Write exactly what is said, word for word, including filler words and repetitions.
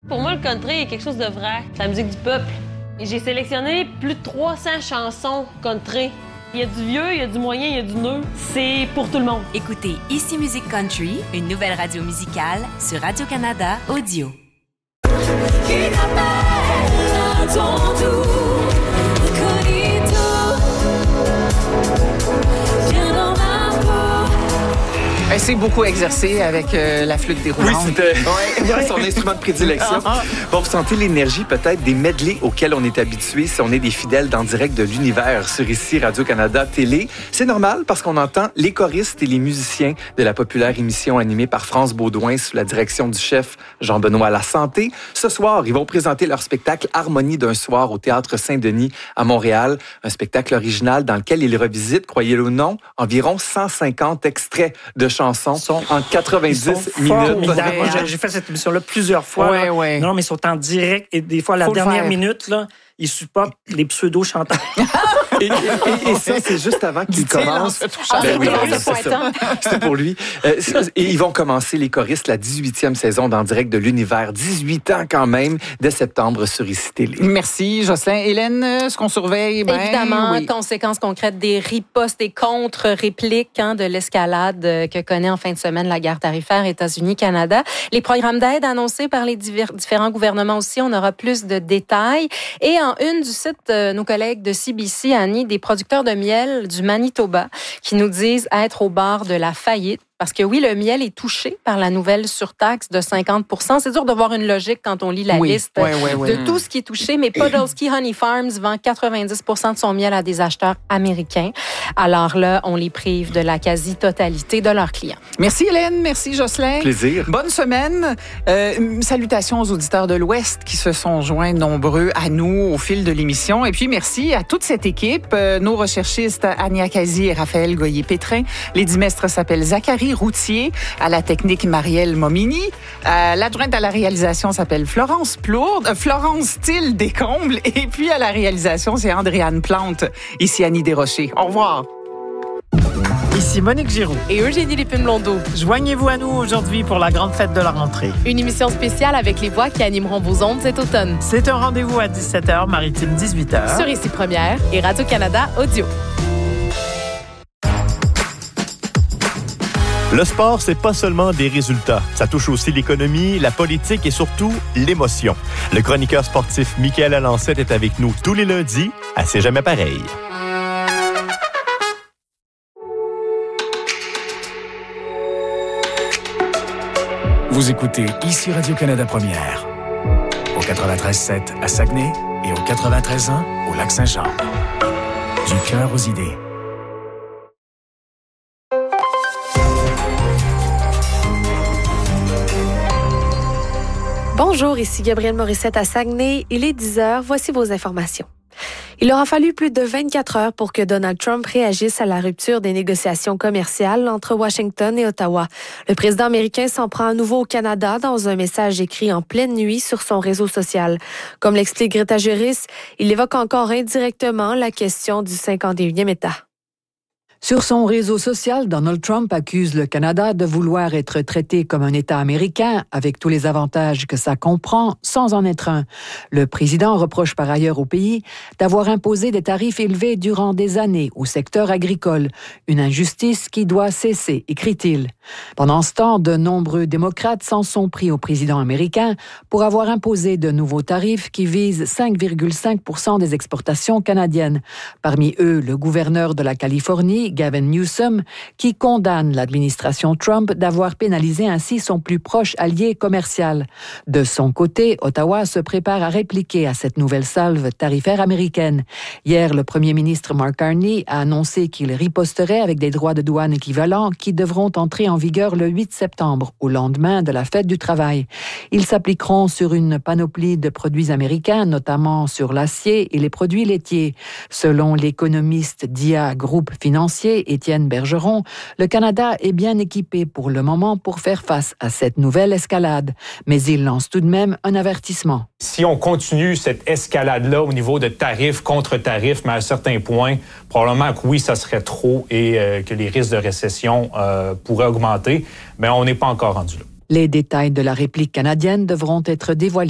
Pour moi, le country est quelque chose de vrai. C'est la musique du peuple. Et j'ai sélectionné plus de trois cents chansons country. Il y a du vieux, il y a du moyen, il y a du neuf. C'est pour tout le monde. Écoutez Ici Musique Country, une nouvelle radio musicale sur Radio-Canada Audio. Qui t'appelle à ton tour, incognito, viens dans ma peau. Elle s'est beaucoup exercée avec euh, la flûte déroulante. Oui, c'était ouais. son instrument de prédilection. Bon, vous sentez l'énergie peut-être des medleys auxquels on est habitué si on est des fidèles d'En direct de l'univers sur ici Radio-Canada Télé. C'est normal parce qu'on entend les choristes et les musiciens de la populaire émission animée par France Baudouin sous la direction du chef Jean-Benoît Lasanté. Ce soir, ils vont présenter leur spectacle Harmonie d'un soir au Théâtre Saint-Denis à Montréal. Un spectacle original dans lequel ils revisitent, croyez-le ou non, environ cent cinquante extraits de chansons sont en quatre-vingt-dix minutes. Moi, j'ai fait cette émission-là plusieurs fois. Ouais, là. ouais. Non, mais ils sont en direct et des fois, à la Faut dernière minute, là, ils supportent les pseudo-chanteurs. Et, et, et ça, c'est juste avant qu'ils commencent. Ah, ben oui, oui, c'est ça. C'était pour lui. Euh, et ils vont commencer, les choristes, la dix-huitième saison d'En direct de l'univers. dix-huit ans quand même, dès septembre sur Ici Télé. Merci, Jocelyn. Hélène, ce qu'on surveille, ben, évidemment, oui. conséquences concrètes des ripostes et contre-répliques hein, de l'escalade que connaît en fin de semaine la guerre tarifaire États-Unis-Canada. Les programmes d'aide annoncés par les divers, différents gouvernements aussi, on aura plus de détails. Et en une du site, euh, nos collègues de C B C, Annie, des producteurs de miel du Manitoba qui nous disent être au bord de la faillite. Parce que oui, le miel est touché par la nouvelle surtaxe de cinquante pour cent. C'est dur de voir une logique quand on lit la oui. liste ouais, ouais, ouais. de tout ce qui est touché. Mais Podolsky Honey Farms vend quatre-vingt-dix pour cent de son miel à des acheteurs américains. Alors là, on les prive de la quasi-totalité de leurs clients. Merci Hélène, merci Jocelyn. Plaisir. Bonne semaine. Euh, salutations aux auditeurs de l'Ouest qui se sont joints nombreux à nous au fil de l'émission. Et puis merci à toute cette équipe, euh, nos recherchistes Ania Kazi et Raphaël Goyer-Pétrin. Les dimestres s'appellent Zachary Routier, à la technique Marielle Momini. Euh, l'adjointe à la réalisation s'appelle Florence Plourde, euh, Florence Thiel Descombles. Et puis à la réalisation, c'est Andréane Plante. Ici Annie Desrochers. Au revoir. Ici Monique Giroux. Et Eugénie Lépine-Blondeau. Joignez-vous à nous aujourd'hui pour la grande fête de la rentrée. Une émission spéciale avec les voix qui animeront vos ondes cet automne. C'est un rendez-vous à dix-sept heures, maritime dix-huit heures. Sur Ici Première et Radio-Canada Audio. Le sport, c'est pas seulement des résultats. Ça touche aussi l'économie, la politique et surtout l'émotion. Le chroniqueur sportif Michael Alancette est avec nous tous les lundis à C'est jamais pareil. Vous écoutez Ici Radio-Canada Première. Au quatre-vingt-treize sept à Saguenay et au quatre-vingt-treize un au Lac-Saint-Jean. Du cœur aux idées. Bonjour, ici Gabrielle Morissette à Saguenay. Il est dix heures. Voici vos informations. Il aura fallu plus de vingt-quatre heures pour que Donald Trump réagisse à la rupture des négociations commerciales entre Washington et Ottawa. Le président américain s'en prend à nouveau au Canada dans un message écrit en pleine nuit sur son réseau social. Comme l'explique Greta Juris, il évoque encore indirectement la question du cinquante et unième État. Sur son réseau social, Donald Trump accuse le Canada de vouloir être traité comme un État américain, avec tous les avantages que ça comprend, sans en être un. Le président reproche par ailleurs au pays d'avoir imposé des tarifs élevés durant des années au secteur agricole, une injustice qui doit cesser, écrit-il. Pendant ce temps, de nombreux démocrates s'en sont pris au président américain pour avoir imposé de nouveaux tarifs qui visent cinq virgule cinq pour cent des exportations canadiennes. Parmi eux, le gouverneur de la Californie, Gavin Newsom, qui condamne l'administration Trump d'avoir pénalisé ainsi son plus proche allié commercial. De son côté, Ottawa se prépare à répliquer à cette nouvelle salve tarifaire américaine. Hier, le premier ministre Mark Carney a annoncé qu'il riposterait avec des droits de douane équivalents qui devront entrer en vigueur le huit septembre, au lendemain de la fête du travail. Ils s'appliqueront sur une panoplie de produits américains, notamment sur l'acier et les produits laitiers. Selon l'économiste d'I A Groupe Financier, Étienne Bergeron, le Canada est bien équipé pour le moment pour faire face à cette nouvelle escalade. Mais il lance tout de même un avertissement. Si on continue cette escalade-là au niveau de tarifs contre tarifs, mais à un certain point, probablement que oui, ça serait trop et euh, que les risques de récession euh, pourraient augmenter, mais on n'est pas encore rendu là. Les détails de la réplique canadienne devront être dévoilés